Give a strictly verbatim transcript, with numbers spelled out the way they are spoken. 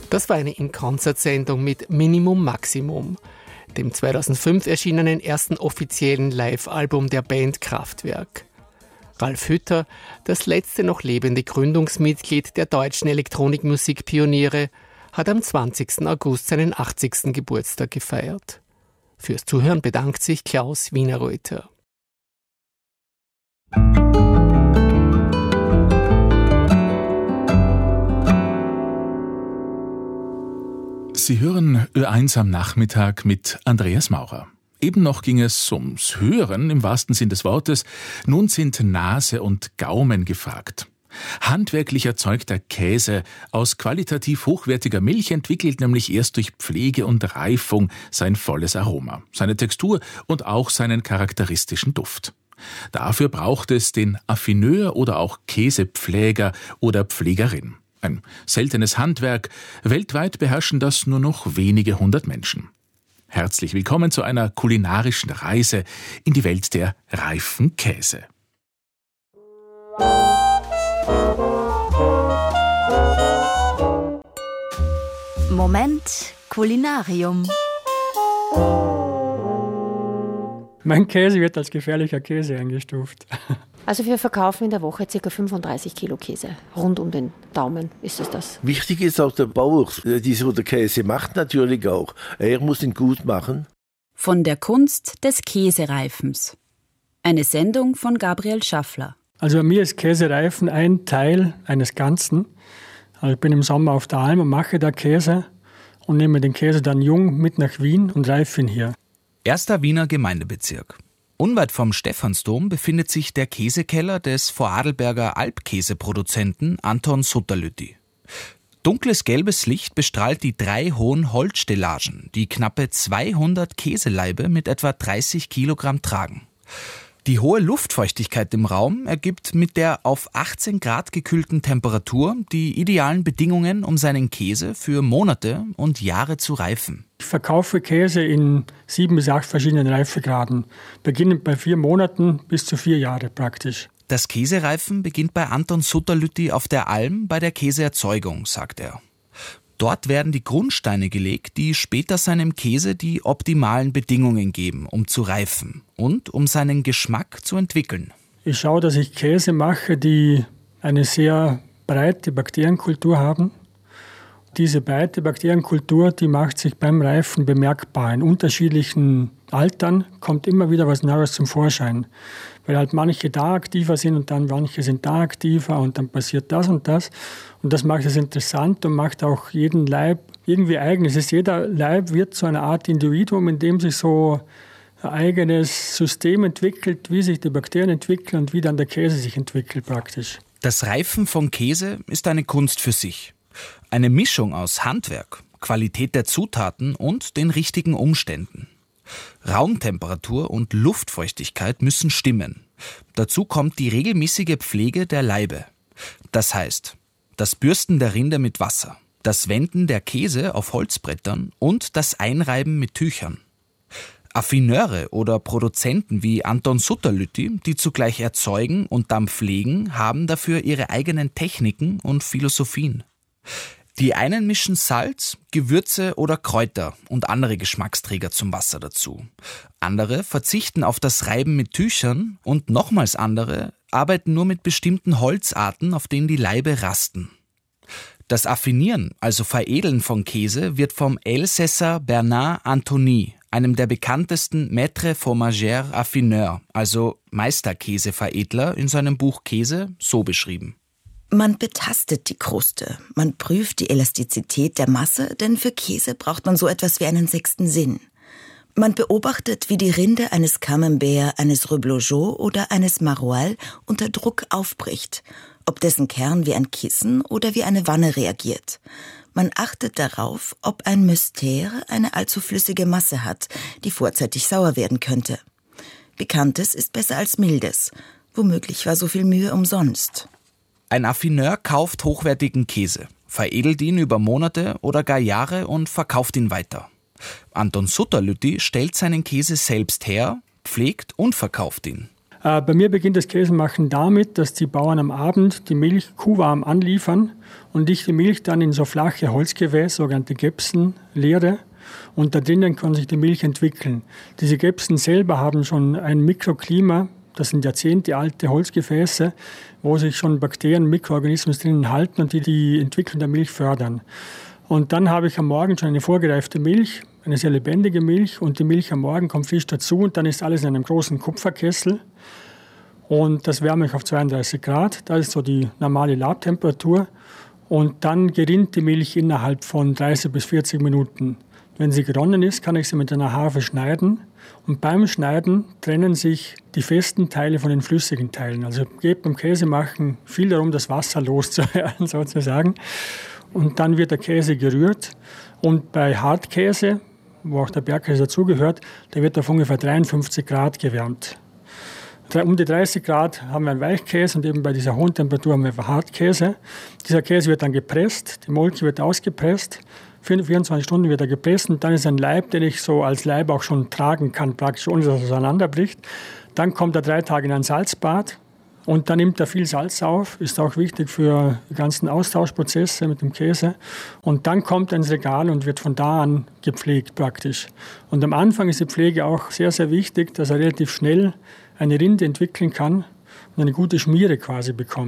Das war eine In-Concert-Sendung mit Minimum Maximum, dem zweitausendfünf erschienenen ersten offiziellen Live-Album der Band Kraftwerk. Ralf Hütter, das letzte noch lebende Gründungsmitglied der deutschen Elektronikmusikpioniere, hat am zwanzigsten August seinen achtzigsten Geburtstag gefeiert. Fürs Zuhören bedankt sich Klaus Wienerreuter. Sie hören Ö eins am Nachmittag mit Andreas Maurer. Eben noch ging es ums Hören im wahrsten Sinn des Wortes. Nun sind Nase und Gaumen gefragt. Handwerklich erzeugter Käse aus qualitativ hochwertiger Milch entwickelt nämlich erst durch Pflege und Reifung sein volles Aroma, seine Textur und auch seinen charakteristischen Duft. Dafür braucht es den Affineur oder auch Käsepfläger oder Pflegerin. Ein seltenes Handwerk. Weltweit beherrschen das nur noch wenige hundert Menschen. Herzlich willkommen zu einer kulinarischen Reise in die Welt der reifen Käse. Moment Kulinarium. Mein Käse wird als gefährlicher Käse eingestuft. Also wir verkaufen in der Woche ca. fünfunddreißig Kilo Käse. Rund um den Daumen ist es das. Wichtig ist auch der Bauer, dieser der Käse macht natürlich auch. Er muss ihn gut machen. Von der Kunst des Käsereifens. Eine Sendung von Gabriel Schaffler. Also mir ist Käsereifen ein Teil eines Ganzen. Also ich bin im Sommer auf der Alm und mache da Käse und nehme den Käse dann jung mit nach Wien und reife ihn hier. Erster Wiener Gemeindebezirk. Unweit vom Stephansdom befindet sich der Käsekeller des Vorarlberger Alpkäseproduzenten Anton Sutterlütti. Dunkles gelbes Licht bestrahlt die drei hohen Holzstellagen, die knappe zweihundert Käselaibe mit etwa dreißig Kilogramm tragen. Die hohe Luftfeuchtigkeit im Raum ergibt mit der auf achtzehn Grad gekühlten Temperatur die idealen Bedingungen, um seinen Käse für Monate und Jahre zu reifen. Ich verkaufe Käse in sieben bis acht verschiedenen Reifegraden, beginnend bei vier Monaten bis zu vier Jahre praktisch. Das Käsereifen beginnt bei Anton Sutterlütti auf der Alm bei der Käseerzeugung, sagt er. Dort werden die Grundsteine gelegt, die später seinem Käse die optimalen Bedingungen geben, um zu reifen und um seinen Geschmack zu entwickeln. Ich schaue, dass ich Käse mache, die eine sehr breite Bakterienkultur haben. Diese breite Bakterienkultur, die macht sich beim Reifen bemerkbar. In unterschiedlichen Altern kommt immer wieder was Neues zum Vorschein. Weil halt manche da aktiver sind und dann manche sind da aktiver und dann passiert das und das. Und das macht es interessant und macht auch jeden Leib irgendwie eigen. Es ist, jeder Leib wird zu einer Art Individuum, in dem sich so ein eigenes System entwickelt, wie sich die Bakterien entwickeln und wie dann der Käse sich entwickelt praktisch. Das Reifen von Käse ist eine Kunst für sich. Eine Mischung aus Handwerk, Qualität der Zutaten und den richtigen Umständen. Raumtemperatur und Luftfeuchtigkeit müssen stimmen. Dazu kommt die regelmäßige Pflege der Laibe. Das heißt, das Bürsten der Rinde mit Wasser, das Wenden der Käse auf Holzbrettern und das Einreiben mit Tüchern. Affineure oder Produzenten wie Anton Sutterlütti, die zugleich erzeugen und dann pflegen, haben dafür ihre eigenen Techniken und Philosophien. Die einen mischen Salz, Gewürze oder Kräuter und andere Geschmacksträger zum Wasser dazu. Andere verzichten auf das Reiben mit Tüchern und nochmals andere arbeiten nur mit bestimmten Holzarten, auf denen die Laibe rasten. Das Affinieren, also Veredeln von Käse, wird vom Elsässer Bernard Antony, einem der bekanntesten Maître Fromager Affineur, also Meisterkäseveredler, in seinem Buch Käse so beschrieben. Man betastet die Kruste, man prüft die Elastizität der Masse, denn für Käse braucht man so etwas wie einen sechsten Sinn. Man beobachtet, wie die Rinde eines Camembert, eines Reblochon oder eines Maroilles unter Druck aufbricht, ob dessen Kern wie ein Kissen oder wie eine Wanne reagiert. Man achtet darauf, ob ein Mystère eine allzu flüssige Masse hat, die vorzeitig sauer werden könnte. Bekanntes ist besser als Mildes. Womöglich war so viel Mühe umsonst. Ein Affineur kauft hochwertigen Käse, veredelt ihn über Monate oder gar Jahre und verkauft ihn weiter. Anton Sutterlütti stellt seinen Käse selbst her, pflegt und verkauft ihn. Äh, bei mir beginnt das Käsemachen damit, dass die Bauern am Abend die Milch kuhwarm anliefern und ich die Milch dann in so flache Holzgefäße, sogenannte Gäpsen, leere. Und da drinnen kann sich die Milch entwickeln. Diese Gäpsen selber haben schon ein Mikroklima, das sind jahrzehntealte Holzgefäße, wo sich schon Bakterien, Mikroorganismen drinnen halten und die die Entwicklung der Milch fördern. Und dann habe ich am Morgen schon eine vorgereifte Milch, eine sehr lebendige Milch, und die Milch am Morgen kommt frisch dazu und dann ist alles in einem großen Kupferkessel. Und das wärme ich auf zweiunddreißig Grad, das ist so die normale Labtemperatur. Und dann gerinnt die Milch innerhalb von dreißig bis vierzig Minuten. Wenn sie geronnen ist, kann ich sie mit einer Harfe schneiden. Und beim Schneiden trennen sich die festen Teile von den flüssigen Teilen. Also es geht beim Käsemachen viel darum, das Wasser loszuwerden, sozusagen. Und dann wird der Käse gerührt. Und bei Hartkäse, wo auch der Bergkäse dazugehört, der wird auf ungefähr dreiundfünfzig Grad gewärmt. Um die dreißig Grad haben wir einen Weichkäse und eben bei dieser hohen Temperatur haben wir Hartkäse. Dieser Käse wird dann gepresst, die Molke wird ausgepresst. Für vierundzwanzig Stunden wird er gepresst und dann ist ein Leib, den ich so als Leib auch schon tragen kann, praktisch ohne dass er auseinanderbricht. Dann kommt er drei Tage in ein Salzbad und dann nimmt er viel Salz auf, ist auch wichtig für die ganzen Austauschprozesse mit dem Käse. Und dann kommt er ins Regal und wird von da an gepflegt praktisch. Und am Anfang ist die Pflege auch sehr, sehr wichtig, dass er relativ schnell eine Rinde entwickeln kann und eine gute Schmiere quasi bekommt.